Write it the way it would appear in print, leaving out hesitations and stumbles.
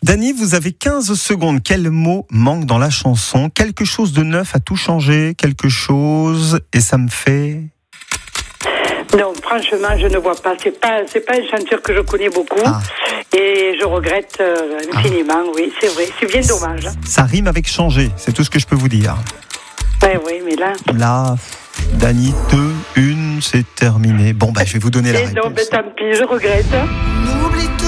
Dany, vous avez 15 secondes. Quel mot manque dans la chanson ? Quelque chose de neuf a tout changé, quelque chose, et ça me fait... Non, franchement, je ne vois pas. C'est pas une chanteur que je connais beaucoup. Et je regrette infiniment, oui, c'est vrai. C'est bien dommage. Ça rime avec changer, c'est tout ce que je peux vous dire. Oui, mais là... Là, Dany, 2, 1, c'est terminé. Bon, je vais vous donner la réponse. Non, tant pis, je regrette.